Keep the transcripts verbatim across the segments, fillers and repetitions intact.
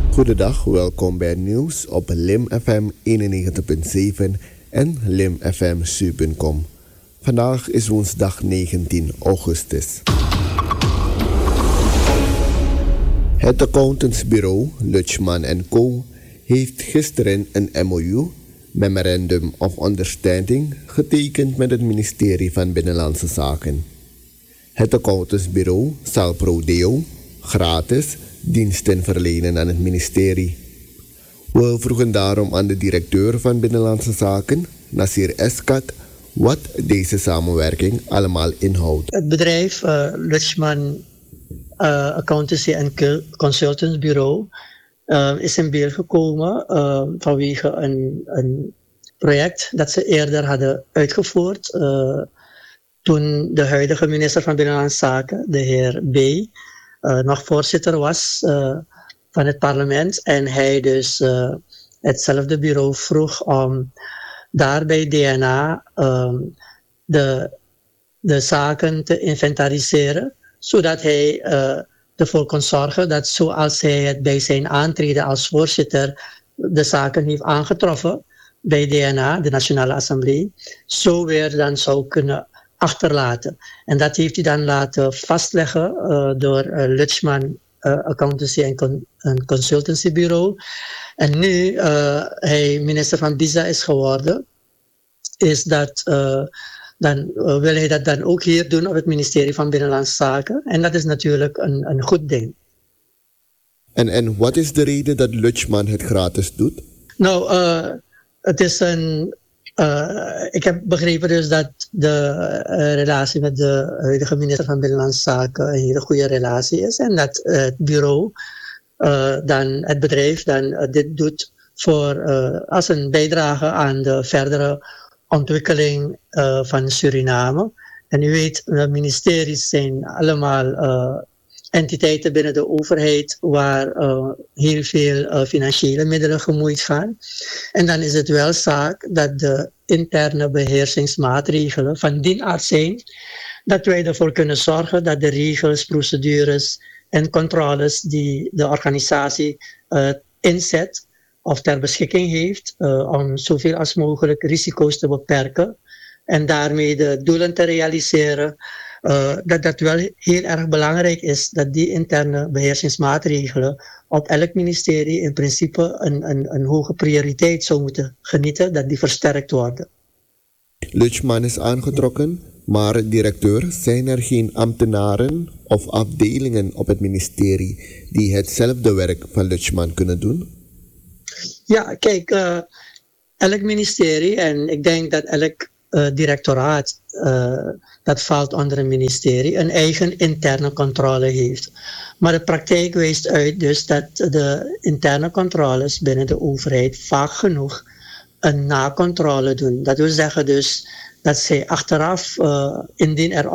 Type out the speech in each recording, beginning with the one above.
Goedendag, welkom bij het nieuws op Lim F M eenennegentig punt zeven en lim f m su punt com. Vandaag is woensdag negentien augustus. Het accountantsbureau Lutschman en Co. heeft gisteren een M O U, Memorandum of Understanding, getekend met het ministerie van Binnenlandse Zaken. Het accountantsbureau zal pro deo gratis diensten verlenen aan het ministerie. We vroegen daarom aan de directeur van Binnenlandse Zaken, Nasir Eskat, wat deze samenwerking allemaal inhoudt. Het bedrijf uh, Lutschman uh, Accountancy en Consultants Bureau uh, is in beeld gekomen uh, vanwege een, een project dat ze eerder hadden uitgevoerd uh, toen de huidige minister van Binnenlandse Zaken, de heer B., Uh, nog voorzitter was uh, van het parlement en hij dus uh, hetzelfde bureau vroeg om daar bij D N A um, de, de zaken te inventariseren, zodat hij uh, ervoor kon zorgen dat zoals hij het bij zijn aantreden als voorzitter de zaken heeft aangetroffen bij D N A, de Nationale Assemblée, zo weer dan zou kunnen achterlaten. En dat heeft hij dan laten vastleggen uh, door uh, Lutschman uh, Accountancy en, Con- en Consultancy Bureau. En nu uh, hij minister van Biza is geworden, is dat, uh, dan uh, wil hij dat dan ook hier doen op het ministerie van Binnenlandse Zaken. En dat is natuurlijk een, een goed ding. En, en wat is de reden dat Lutschman het gratis doet? Nou, uh, het is een... Uh, ik heb begrepen dus dat de uh, relatie met de huidige minister van Binnenlandse Zaken een hele goede relatie is. En dat uh, het bureau, uh, dan het bedrijf, dan uh, dit doet voor, uh, als een bijdrage aan de verdere ontwikkeling uh, van Suriname. En u weet, de ministeries zijn allemaal uh, entiteiten binnen de overheid waar uh, heel veel uh, financiële middelen gemoeid gaan. En dan is het wel zaak dat de interne beheersingsmaatregelen van dien aard zijn dat wij ervoor kunnen zorgen dat de regels, procedures en controles die de organisatie uh, inzet of ter beschikking heeft uh, om zoveel als mogelijk risico's te beperken en daarmee de doelen te realiseren. Uh, dat dat wel heel erg belangrijk is dat die interne beheersingsmaatregelen op elk ministerie in principe een, een, een hoge prioriteit zou moeten genieten, dat die versterkt worden. Lutschman is aangetrokken, maar directeur, zijn er geen ambtenaren of afdelingen op het ministerie die hetzelfde werk van Lutschman kunnen doen? Ja, kijk, uh, elk ministerie en ik denk dat elk uh, directoraat uh, dat valt onder een ministerie, een eigen interne controle heeft. Maar de praktijk wijst uit dus dat de interne controles binnen de overheid vaak genoeg een nakontrole doen. Dat wil zeggen dus dat zij achteraf, uh, indien er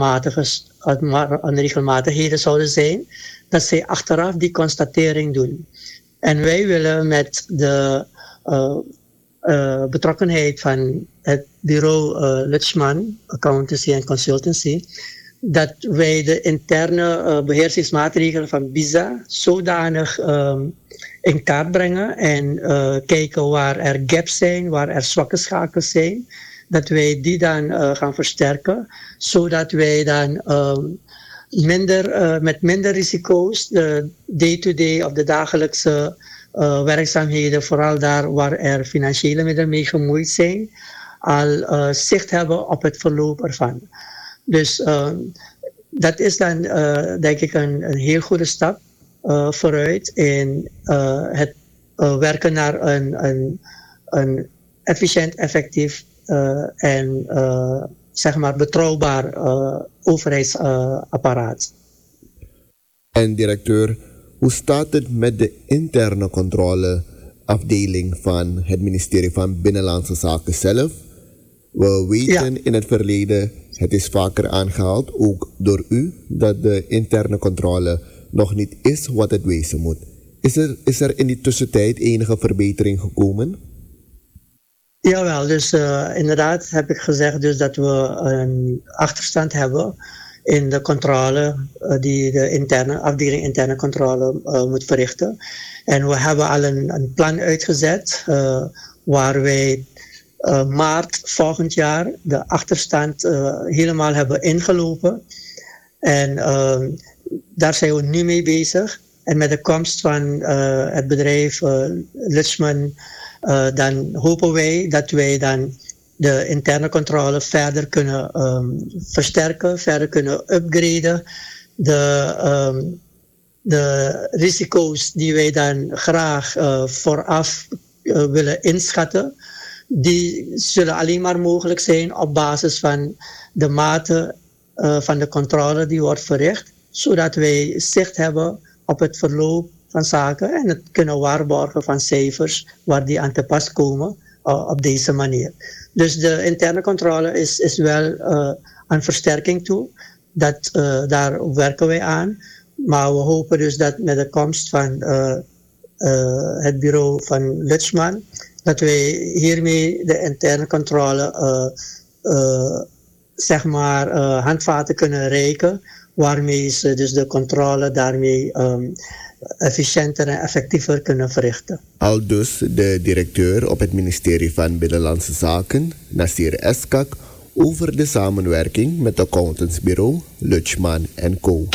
onregelmatigheden zouden zijn, dat zij achteraf die constatering doen. En wij willen met de uh, uh, betrokkenheid van het bureau uh, Lutschman, Accountancy en Consultancy, dat wij de interne uh, beheersingsmaatregelen van Biza zodanig um, in kaart brengen en uh, kijken waar er gaps zijn, waar er zwakke schakels zijn, dat wij die dan uh, gaan versterken, zodat wij dan um, minder, uh, met minder risico's de day-to-day of de dagelijkse uh, werkzaamheden, vooral daar waar er financiële middelen mee gemoeid zijn, al uh, zicht hebben op het verloop ervan. Dus uh, dat is dan uh, denk ik een, een heel goede stap uh, vooruit in uh, het uh, werken naar een, een, een efficiënt, effectief uh, en uh, zeg maar betrouwbaar uh, overheidsapparaat. Uh, en directeur, hoe staat het met de interne controleafdeling van het ministerie van Binnenlandse Zaken zelf? We weten ja. in het verleden, het is vaker aangehaald, ook door u, dat de interne controle nog niet is wat het wezen moet. Is er, is er in die tussentijd enige verbetering gekomen? Jawel, dus uh, inderdaad heb ik gezegd dus dat we een achterstand hebben in de controle uh, die de interne afdeling interne controle uh, moet verrichten. En we hebben al een, een plan uitgezet uh, waar wij uh, maart volgend jaar de achterstand uh, helemaal hebben ingelopen. En uh, daar zijn we nu mee bezig. En met de komst van uh, het bedrijf uh, Lutschman, uh, dan hopen wij dat wij dan de interne controle verder kunnen um, versterken, verder kunnen upgraden. De, um, de risico's die wij dan graag uh, vooraf uh, willen inschatten, die zullen alleen maar mogelijk zijn op basis van de mate uh, van de controle die wordt verricht, zodat wij zicht hebben op het verloop van zaken en het kunnen waarborgen van cijfers waar die aan te pas komen uh, op deze manier. Dus de interne controle is, is wel uh, aan versterking toe. Dat, uh, daar werken wij aan. Maar we hopen dus dat met de komst van uh, uh, het bureau van Lutschman, dat wij hiermee de interne controle uh, uh, zeg maar uh, handvaten kunnen reiken, waarmee ze dus de controle daarmee um, efficiënter en effectiever kunnen verrichten. Aldus de directeur op het ministerie van Binnenlandse Zaken, Nasir Eskak, over de samenwerking met het accountantsbureau Lutschman en Co.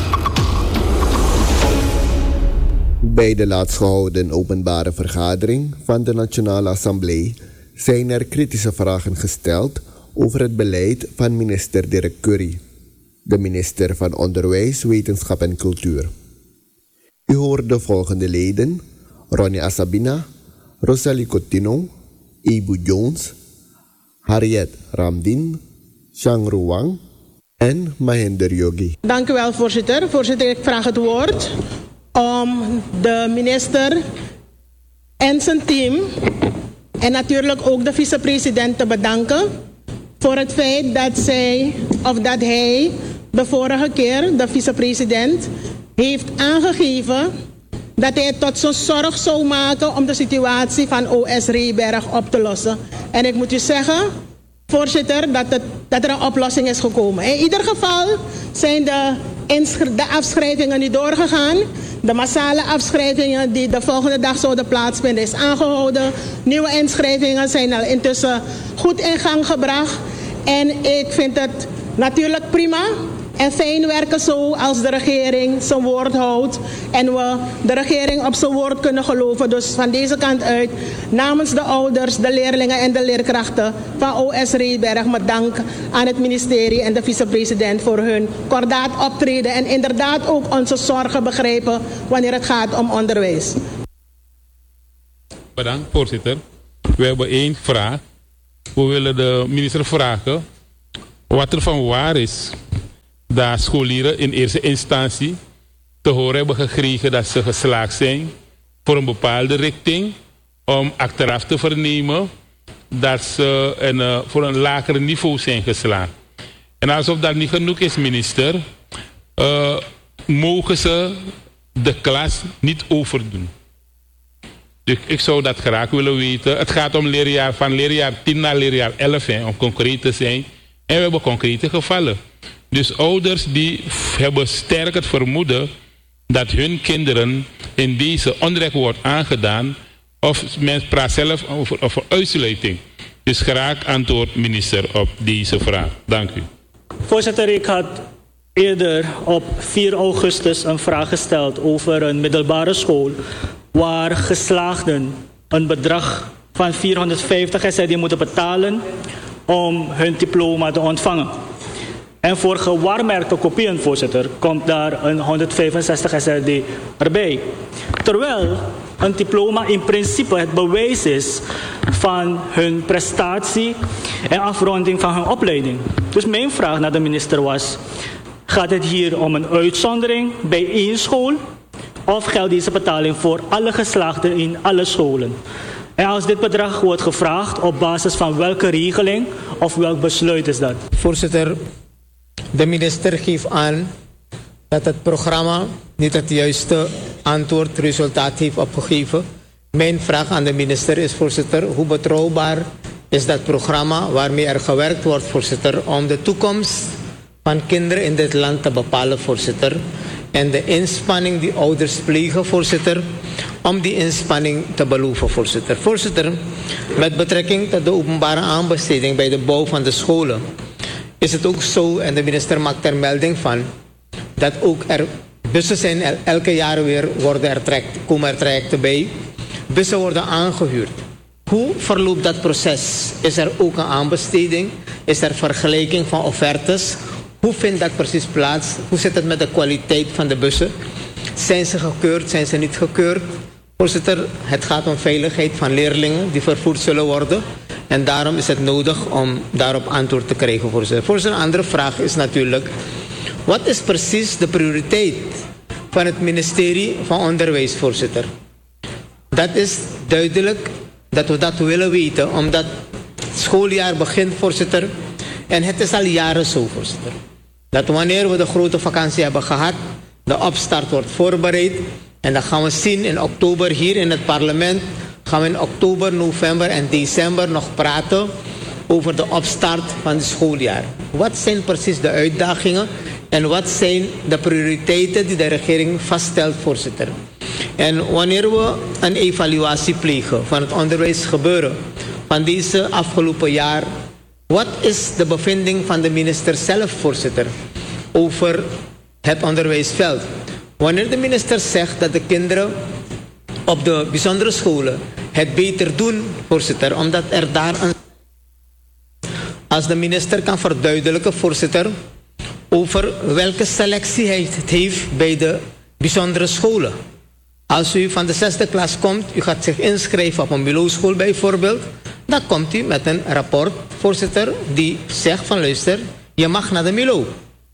Bij de laatst gehouden openbare vergadering van de Nationale Assemblée zijn er kritische vragen gesteld over het beleid van minister Dirk Curry, de minister van Onderwijs, Wetenschap en Cultuur. U hoort de volgende leden: Ronnie Asabina, Rosalie Coutinho, Ibu Jones, Harriet Ramdin, Shangru Wang en Mahinder Yogi. Dank u wel, voorzitter. Voorzitter, ik vraag het woord om de minister en zijn team en natuurlijk ook de vicepresident te bedanken voor het feit dat zij of dat hij de vorige keer, de vicepresident, heeft aangegeven dat hij tot zijn zorg zou maken om de situatie van O S Reeberg op te lossen. En ik moet u zeggen, voorzitter, dat, het, dat er een oplossing is gekomen. In ieder geval zijn de, de afschrijvingen niet doorgegaan. De massale afschrijvingen die de volgende dag zouden plaatsvinden is aangehouden. Nieuwe inschrijvingen zijn al intussen goed in gang gebracht. En ik vind het natuurlijk prima en fijn werken zo als de regering zijn woord houdt. En we de regering op zijn woord kunnen geloven. Dus van deze kant uit, namens de ouders, de leerlingen en de leerkrachten van O S Reeberg, met dank aan het ministerie en de vicepresident voor hun kordaat optreden. En inderdaad ook onze zorgen begrijpen wanneer het gaat om onderwijs. Bedankt, voorzitter. We hebben één vraag. We willen de minister vragen wat er van waar is dat scholieren in eerste instantie te horen hebben gekregen dat ze geslaagd zijn voor een bepaalde richting, om achteraf te vernemen dat ze een, uh, voor een lager niveau zijn geslaagd. En alsof dat niet genoeg is, minister, uh, mogen ze de klas niet overdoen. Dus ik zou dat graag willen weten. Het gaat om leerjaar van leerjaar tien naar leerjaar elf, hè, om concreet te zijn. En we hebben concrete gevallen. Dus ouders die hebben sterk het vermoeden dat hun kinderen in deze onrecht wordt aangedaan, of men praat zelf over, over uitsluiting. Dus graag antwoord, minister, op deze vraag. Dank u. Voorzitter, ik had eerder op vier augustus een vraag gesteld over een middelbare school waar geslaagden een bedrag van vierhonderdvijftig S R D moeten betalen om hun diploma te ontvangen. En voor gewaarmerkte kopieën, voorzitter, komt daar een honderdvijfenzestig S R D erbij. Terwijl een diploma in principe het bewijs is van hun prestatie en afronding van hun opleiding. Dus mijn vraag naar de minister was: gaat het hier om een uitzondering bij één school, of geldt deze betaling voor alle geslaagden in alle scholen? En als dit bedrag wordt gevraagd, op basis van welke regeling of welk besluit is dat? Voorzitter, de minister geeft aan dat het programma niet het juiste antwoord, resultaat heeft opgegeven. Mijn vraag aan de minister is, voorzitter, hoe betrouwbaar is dat programma waarmee er gewerkt wordt, voorzitter, om de toekomst van kinderen in dit land te bepalen, voorzitter. En de inspanning die ouders plegen, voorzitter, om die inspanning te beloven, voorzitter. Voorzitter, met betrekking tot de openbare aanbesteding bij de bouw van de scholen is het ook zo, en de minister maakt er melding van, dat ook er bussen zijn, el elke jaar weer worden er traject, komen er trajecten bij. Bussen worden aangehuurd. Hoe verloopt dat proces? Is er ook een aanbesteding? Is er vergelijking van offertes? Hoe vindt dat precies plaats? Hoe zit het met de kwaliteit van de bussen? Zijn ze gekeurd? Zijn ze niet gekeurd? Voorzitter, het gaat om veiligheid van leerlingen die vervoerd zullen worden. En daarom is het nodig om daarop antwoord te krijgen, voorzitter. Voorzitter, een andere vraag is natuurlijk, wat is precies de prioriteit van het ministerie van Onderwijs, voorzitter? Dat is duidelijk dat we dat willen weten, omdat het schooljaar begint, voorzitter. En het is al jaren zo, voorzitter, dat wanneer we de grote vakantie hebben gehad, de opstart wordt voorbereid. En dan gaan we zien in oktober hier in het parlement, gaan we in oktober, november en december nog praten over de opstart van het schooljaar. Wat zijn precies de uitdagingen en wat zijn de prioriteiten die de regering vaststelt, voorzitter? En wanneer we een evaluatie plegen van het onderwijsgebeuren van deze afgelopen jaar, wat is de bevinding van de minister zelf, voorzitter, over het onderwijsveld? Wanneer de minister zegt dat de kinderen op de bijzondere scholen het beter doen, voorzitter, omdat er daar een... Als de minister kan verduidelijken, voorzitter, over welke selectie hij het heeft bij de bijzondere scholen. Als u van de zesde klas komt, u gaat zich inschrijven op een Milo-school bijvoorbeeld, dan komt u met een rapport, voorzitter, die zegt van luister, je mag naar de Milo.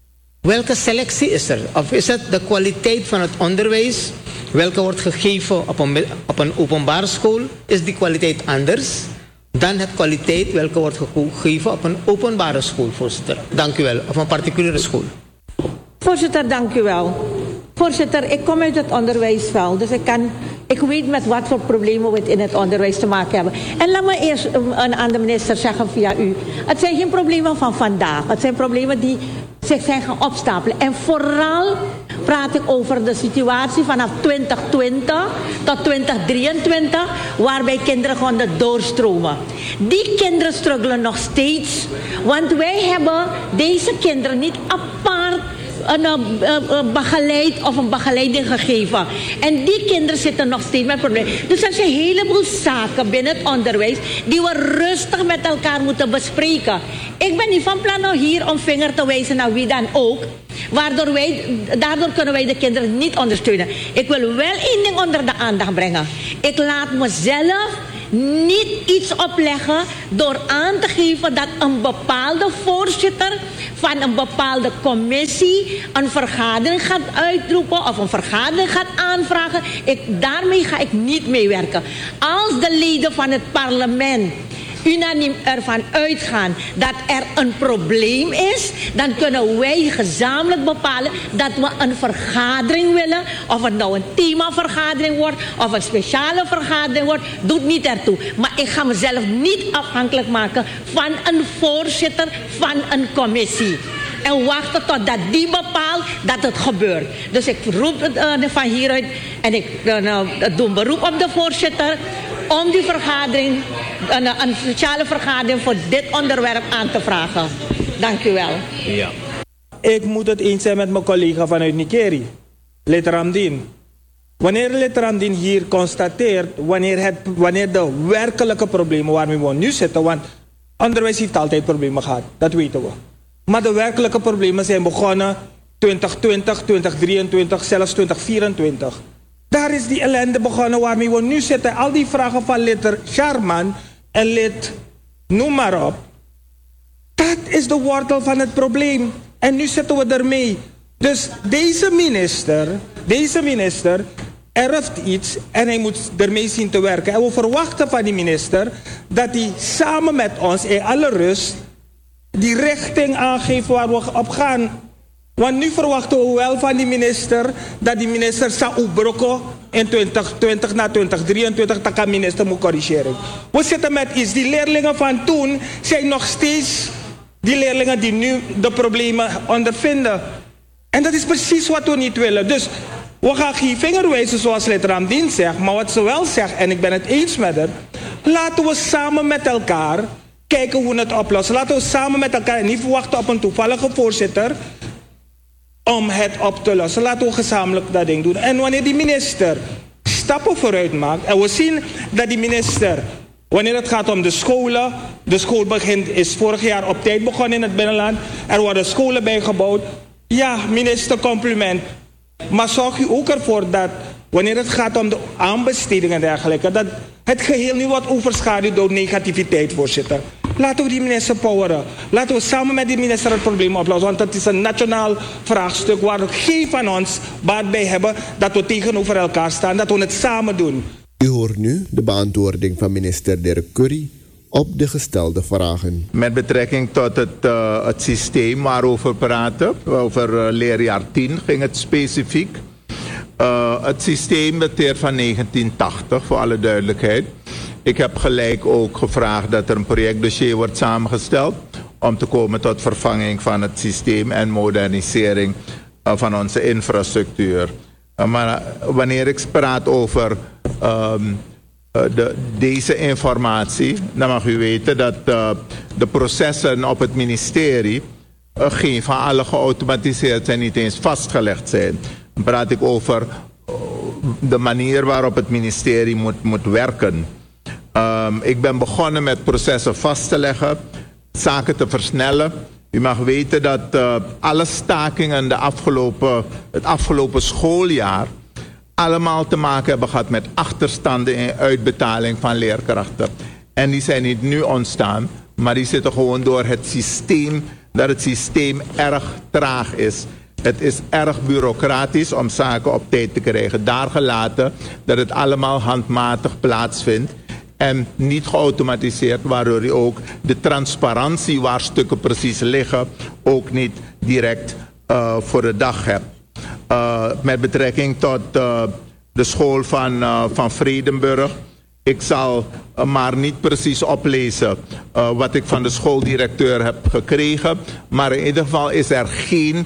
Welke selectie is er? Of is het de kwaliteit van het onderwijs, welke wordt gegeven op een, op een openbare school, is die kwaliteit anders dan het kwaliteit welke wordt gegeven op een openbare school, voorzitter? Dank u wel. Of een particuliere school. Voorzitter, dank u wel. Voorzitter, ik kom uit het onderwijsveld, dus ik, kan, ik weet met wat voor problemen we het in het onderwijs te maken hebben. En laat me eerst aan de minister zeggen via u, het zijn geen problemen van vandaag, het zijn problemen die zich zijn gaan opstapelen. En vooral praat ik over de situatie vanaf twintig twintig tot twintig drieëntwintig, waarbij kinderen gewoon doorstromen. Die kinderen struggelen nog steeds, want wij hebben deze kinderen niet apart een uh, uh, begeleid of een begeleiding gegeven. En die kinderen zitten nog steeds met problemen. Dus er zijn een heleboel zaken binnen het onderwijs die we rustig met elkaar moeten bespreken. Ik ben niet van plan om hier om vinger te wijzen naar wie dan ook. Waardoor wij, daardoor kunnen wij de kinderen niet ondersteunen. Ik wil wel één ding onder de aandacht brengen. Ik laat mezelf niet iets opleggen door aan te geven dat een bepaalde voorzitter van een bepaalde commissie een vergadering gaat uitroepen of een vergadering gaat aanvragen. Ik, daarmee ga ik niet meewerken. Als de leden van het parlement unaniem ervan uitgaan dat er een probleem is, dan kunnen wij gezamenlijk bepalen dat we een vergadering willen. Of het nou een themavergadering wordt of een speciale vergadering wordt, doet niet ertoe. Maar ik ga mezelf niet afhankelijk maken van een voorzitter van een commissie. En wachten totdat die bepaalt dat het gebeurt. Dus ik roep het uh, van hieruit en ik uh, doe een beroep op de voorzitter om die vergadering, een, een speciale vergadering voor dit onderwerp aan te vragen. Dank u wel. Ja. Ik moet het eens zijn met mijn collega vanuit Nikeri, Lid Ramdin. Wanneer Lid Ramdin hier constateert, wanneer, het, wanneer de werkelijke problemen waarmee we nu zitten, want onderwijs heeft altijd problemen gehad, dat weten we. Maar de werkelijke problemen zijn begonnen twintig twintig, twintig drieëntwintig, zelfs twintig vierentwintig. Daar is die ellende begonnen waarmee we nu zitten. Al die vragen van lid Sharman en lid noem maar op. Dat is de wortel van het probleem. En nu zitten we ermee. Dus deze minister, deze minister erft iets en hij moet ermee zien te werken. En we verwachten van die minister dat hij samen met ons in alle rust die richting aangeeft waar we op gaan. Want nu verwachten we wel van die minister dat die minister zou opbrokken in twintig twintig naar twintig drieëntwintig, dat kan minister moet corrigeren. We zitten met iets, die leerlingen van toen zijn nog steeds, die leerlingen die nu de problemen ondervinden. En dat is precies wat we niet willen. Dus we gaan geen vinger wijzen zoals lid Ramdien zegt. Maar wat ze wel zegt, en ik ben het eens met haar. Laten we samen met elkaar kijken hoe we het oplossen. Laten we samen met elkaar, en niet verwachten op een toevallige voorzitter, om het op te lossen. Laten we gezamenlijk dat ding doen. En wanneer die minister stappen vooruit maakt, en we zien dat die minister, wanneer het gaat om de scholen, de school begint, is vorig jaar op tijd begonnen in het binnenland. Er worden scholen bijgebouwd. Ja, minister, compliment. Maar zorg u ook ervoor dat, wanneer het gaat om de aanbesteding en dergelijke, dat het geheel niet wordt overschaduwd door negativiteit, voorzitter. Laten we die minister poweren. Laten we samen met die minister het probleem oplossen. Want het is een nationaal vraagstuk waar geen van ons baat bij hebben dat we tegenover elkaar staan, dat we het samen doen. U hoort nu de beantwoording van minister Dirk Curry op de gestelde vragen. Met betrekking tot het, uh, het systeem waarover we praten, over uh, leerjaar tien ging het specifiek. Uh, het systeem dateert van negentien tachtig, voor alle duidelijkheid. Ik heb gelijk ook gevraagd dat er een projectdossier wordt samengesteld om te komen tot vervanging van het systeem en modernisering uh, van onze infrastructuur. Uh, maar uh, wanneer ik praat over um, uh, de, deze informatie, dan mag u weten dat uh, de processen op het ministerie uh, geen van alle geautomatiseerd zijn, niet eens vastgelegd zijn. Dan praat ik over uh, de manier waarop het ministerie moet, moet werken. Um, ik ben begonnen met processen vast te leggen, zaken te versnellen. U mag weten dat uh, alle stakingen de afgelopen, het afgelopen schooljaar allemaal te maken hebben gehad met achterstanden in uitbetaling van leerkrachten. En die zijn niet nu ontstaan, maar die zitten gewoon door het systeem, dat het systeem erg traag is. Het is erg bureaucratisch om zaken op tijd te krijgen. Daar gelaten dat het allemaal handmatig plaatsvindt. En niet geautomatiseerd, waardoor je ook de transparantie waar stukken precies liggen ook niet direct uh, voor de dag hebt. Uh, met betrekking tot uh, de school van, uh, van Vredenburg. Ik zal uh, maar niet precies oplezen uh, wat ik van de schooldirecteur heb gekregen. Maar in ieder geval is er geen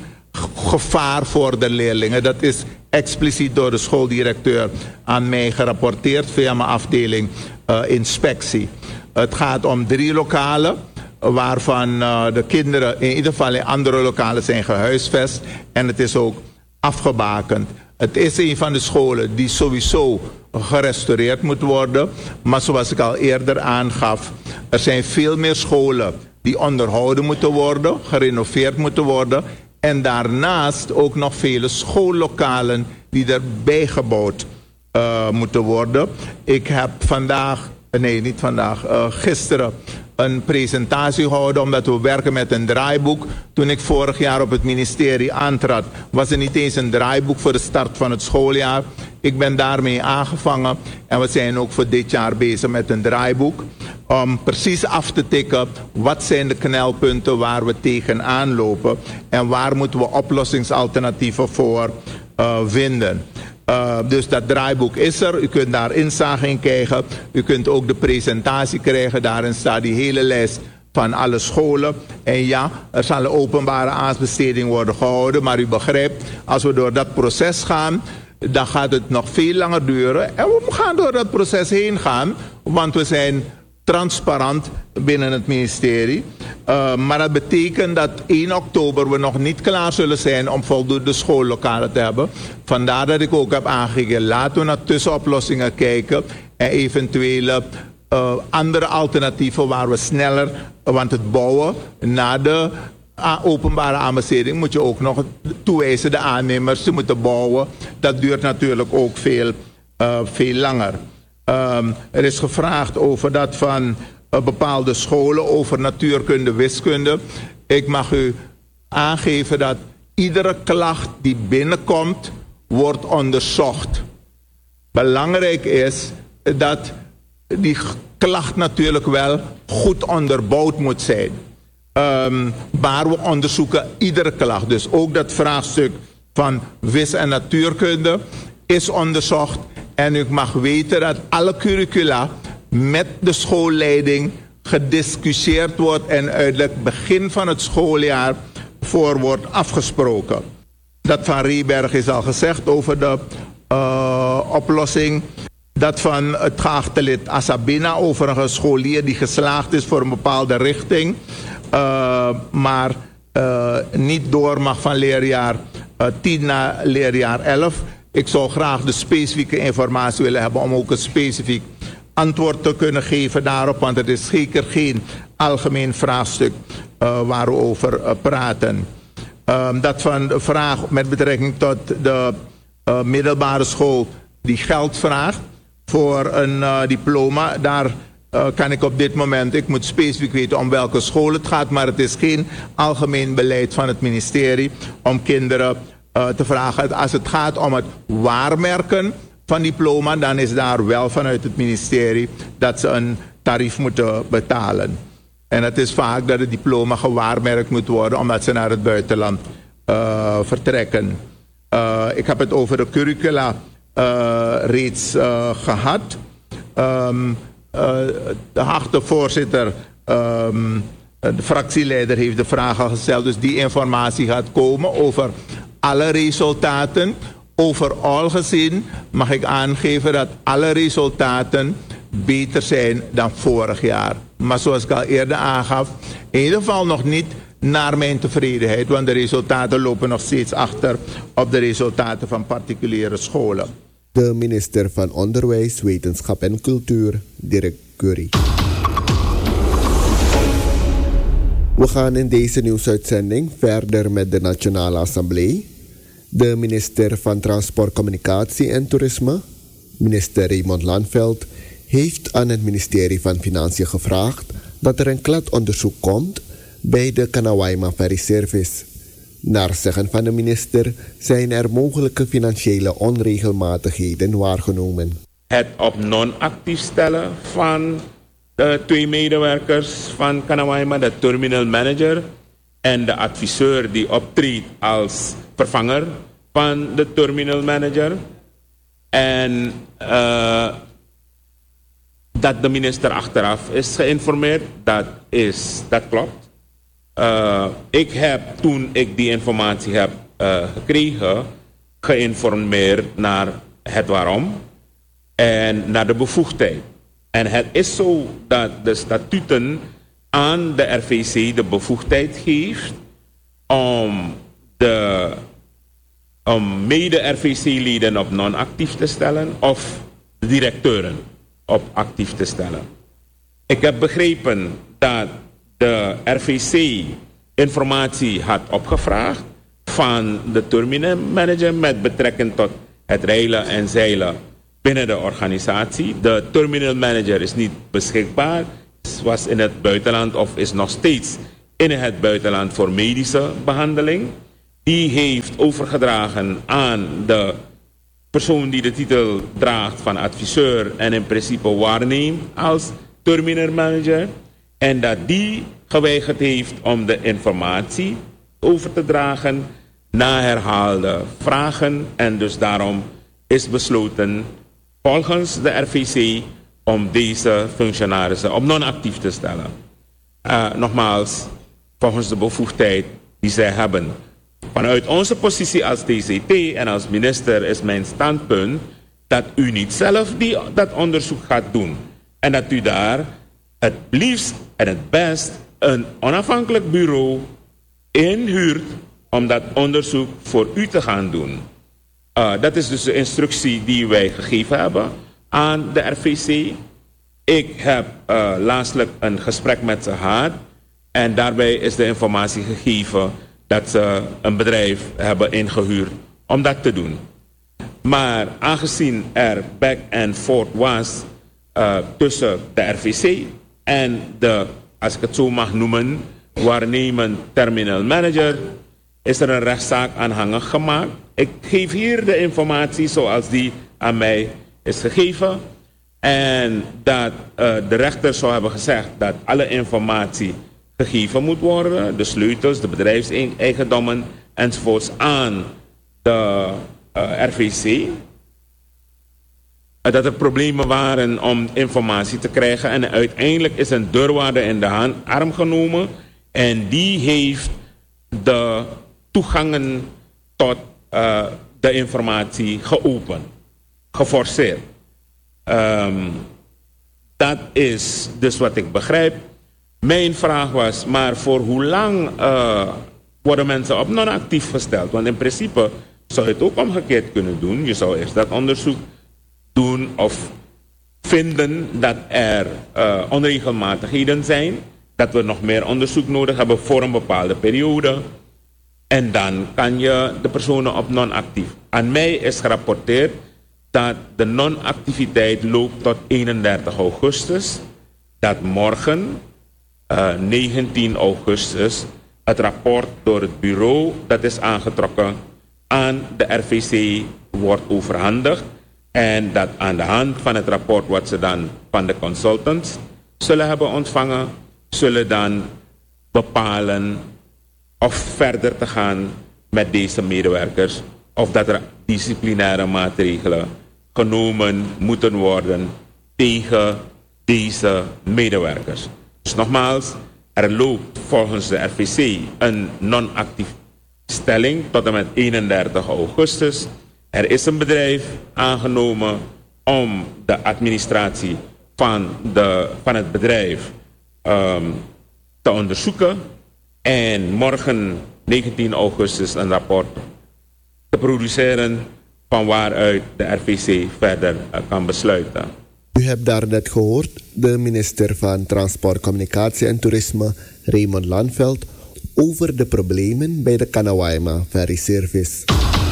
gevaar voor de leerlingen. Dat is expliciet door de schooldirecteur aan mij gerapporteerd via mijn afdeling uh, inspectie. Het gaat om drie lokalen waarvan uh, de kinderen in ieder geval in andere lokalen zijn gehuisvest. En het is ook afgebakend. Het is een van de scholen die sowieso gerestaureerd moet worden. Maar zoals ik al eerder aangaf, er zijn veel meer scholen die onderhouden moeten worden, gerenoveerd moeten worden. En daarnaast ook nog vele schoollokalen die erbij gebouwd uh, moeten worden. Ik heb vandaag, nee niet vandaag, uh, gisteren een presentatie gehouden omdat we werken met een draaiboek. Toen ik vorig jaar op het ministerie aantrad, was er niet eens een draaiboek voor de start van het schooljaar. Ik ben daarmee aangevangen en we zijn ook voor dit jaar bezig met een draaiboek. Om precies af te tikken wat zijn de knelpunten waar we tegenaan lopen en waar moeten we oplossingsalternatieven voor uh, vinden. Uh, dus dat draaiboek is er. U kunt daar inzage in krijgen. U kunt ook de presentatie krijgen. Daarin staat die hele lijst van alle scholen. En ja, er zal een openbare aanbesteding worden gehouden. Maar u begrijpt, als we door dat proces gaan, dan gaat het nog veel langer duren. En we gaan door dat proces heen gaan. Want we zijn transparant binnen het ministerie. Uh, maar dat betekent dat één oktober we nog niet klaar zullen zijn om voldoende schoollokalen te hebben. Vandaar dat ik ook heb aangegeven, laten we naar tussenoplossingen kijken en eventuele uh, andere alternatieven waar we sneller, want het bouwen na de openbare aanbesteding moet je ook nog toewijzen de aannemers, ze moeten bouwen. Dat duurt natuurlijk ook veel, uh, veel langer. Um, er is gevraagd over dat van uh, bepaalde scholen, over natuurkunde, wiskunde. Ik mag u aangeven dat iedere klacht die binnenkomt, wordt onderzocht. Belangrijk is dat die klacht natuurlijk wel goed onderbouwd moet zijn. Um, maar we onderzoeken iedere klacht. Dus ook dat vraagstuk van wis- en natuurkunde is onderzocht. En u mag weten dat alle curricula met de schoolleiding gediscussieerd wordt en uiterlijk begin van het schooljaar voor wordt afgesproken. Dat van Rieberg is al gezegd over de uh, oplossing. Dat van het geachte lid Asabina over een scholier die geslaagd is voor een bepaalde richting. Uh, maar uh, niet door mag van leerjaar uh, tien naar leerjaar elf. Ik zou graag de specifieke informatie willen hebben om ook een specifiek antwoord te kunnen geven daarop. Want het is zeker geen algemeen vraagstuk uh, waar we over uh, praten. Um, dat van de vraag met betrekking tot de uh, middelbare school die geld vraagt voor een uh, diploma. Daar uh, kan ik op dit moment, ik moet specifiek weten om welke school het gaat. Maar het is geen algemeen beleid van het ministerie om kinderen uh, te vragen. Als het gaat om het waarmerken van diploma, dan is daar wel vanuit het ministerie dat ze een tarief moeten betalen. En het is vaak dat het diploma gewaarmerkt moet worden omdat ze naar het buitenland uh, vertrekken. Uh, ik heb het over de curricula uh, reeds uh, gehad. Um, uh, de geachte voorzitter, um, de fractieleider heeft de vraag al gesteld. Dus die informatie gaat komen over alle resultaten. Overal gezien mag ik aangeven dat alle resultaten beter zijn dan vorig jaar. Maar zoals ik al eerder aangaf, in ieder geval nog niet naar mijn tevredenheid, want de resultaten lopen nog steeds achter op de resultaten van particuliere scholen. De minister van Onderwijs, Wetenschap en Cultuur, Dirk Curry. We gaan in deze nieuwsuitzending verder met de Nationale Assemblée. De minister van Transport, Communicatie en Toerisme, minister Raymond Landveld, heeft aan het ministerie van Financiën gevraagd dat er een kladonderzoek komt bij de Kanawaima Ferry Service. Naar zeggen van de minister zijn er mogelijke financiële onregelmatigheden waargenomen. Het op non-actief stellen van de twee medewerkers van Kanawaima, de terminal manager en de adviseur die optreedt als vervanger van de terminal manager. En uh, dat de minister achteraf is geïnformeerd, dat, is, dat klopt. Uh, ik heb, toen ik die informatie heb uh, gekregen, geïnformeerd naar het waarom en naar de bevoegdheid. En het is zo dat de statuten aan de R V C de bevoegdheid geeft om de om mede-R V C-leden op non-actief te stellen of de directeuren op actief te stellen. Ik heb begrepen dat de R V C informatie had opgevraagd van de terminal manager met betrekking tot het reilen en zeilen binnen de organisatie. De terminal manager is niet beschikbaar, was in het buitenland of is nog steeds in het buitenland voor medische behandeling. Die heeft overgedragen aan de persoon die de titel draagt van adviseur en in principe waarneemt als terminal manager. En dat die geweigerd heeft om de informatie over te dragen na herhaalde vragen. En dus daarom is besloten volgens de R V C om deze functionarissen op non-actief te stellen. Uh, nogmaals, volgens de bevoegdheid die zij hebben. Vanuit onze positie als T C T en als minister is mijn standpunt dat u niet zelf die, dat onderzoek gaat doen. En dat u daar het liefst en het best een onafhankelijk bureau inhuurt om dat onderzoek voor u te gaan doen. Uh, dat is dus de instructie die wij gegeven hebben aan de R V C. Ik heb uh, laatstelijk een gesprek met ze gehad en daarbij is de informatie gegeven dat ze een bedrijf hebben ingehuurd om dat te doen. Maar aangezien er back and forth was uh, tussen de R V C en de, als ik het zo mag noemen, waarnemend terminal manager, is er een rechtszaak aanhangig gemaakt. Ik geef hier de informatie zoals die aan mij is gegeven. En dat uh, de rechter zou hebben gezegd dat alle informatie gegeven moet worden. De sleutels, de bedrijfseigendommen enzovoorts aan de uh, R V C. dat er problemen waren om informatie te krijgen. En uiteindelijk is een deurwaarder in de hand, arm genomen. En die heeft de toegangen tot uh, de informatie geopend, geforceerd. Um, dat is dus wat ik begrijp. Mijn vraag was, maar voor hoe lang uh, worden mensen op non-actief gesteld? Want in principe zou je het ook omgekeerd kunnen doen. Je zou eerst dat onderzoek doen of vinden dat er uh, onregelmatigheden zijn. Dat we nog meer onderzoek nodig hebben voor een bepaalde periode. En dan kan je de personen op non-actief. Aan mij is gerapporteerd dat de non-activiteit loopt tot eenendertig augustus. Dat morgen, uh, negentien augustus, het rapport door het bureau dat is aangetrokken aan de R V C wordt overhandigd. En dat aan de hand van het rapport wat ze dan van de consultants zullen hebben ontvangen, zullen dan bepalen of verder te gaan met deze medewerkers. Of dat er disciplinaire maatregelen genomen moeten worden tegen deze medewerkers. Dus nogmaals, er loopt volgens de R V C een non-actief stelling tot en met eenendertig augustus. Er is een bedrijf aangenomen om de administratie van, de, van het bedrijf um, te onderzoeken. En morgen, negentien augustus, een rapport te produceren van waaruit de R V C verder uh, kan besluiten. U hebt daarnet gehoord de minister van Transport, Communicatie en Toerisme, Raymond Landveld, over de problemen bij de Kanawaima Ferry Service.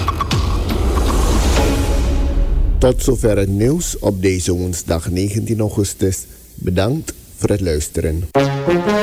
Tot zover het nieuws op deze woensdag negentien augustus. Bedankt voor het luisteren.